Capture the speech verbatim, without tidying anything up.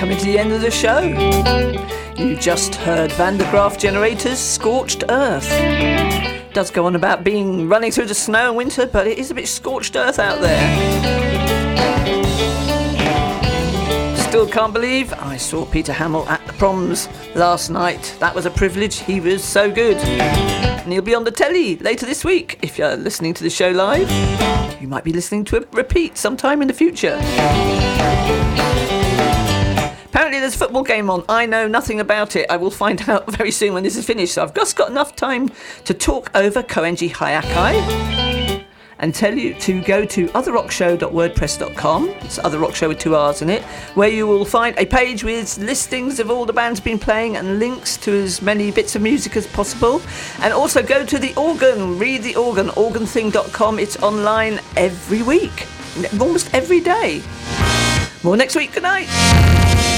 coming to the end of the show. You just heard Van der Graaf Generators' Scorched Earth. It does go on about being running through the snow in winter, but it is a bit scorched earth out there. Still can't believe I saw Peter Hamill at the Proms last night. That was a privilege. He was so good. And he'll be on the telly later this week. If you're listening to the show live, you might be listening to a repeat sometime in the future. Apparently there's a football game on. I know nothing about it. I will find out very soon when this is finished. So I've just got enough time to talk over Koenji Hyakkai and tell you to go to other rock show dot wordpress dot com. It's Other Rock Show with two R's in it, where you will find a page with listings of all the bands been playing and links to as many bits of music as possible. And also go to the organ, read the organ, organ thing dot com. It's online every week, almost every day. More next week. Good night.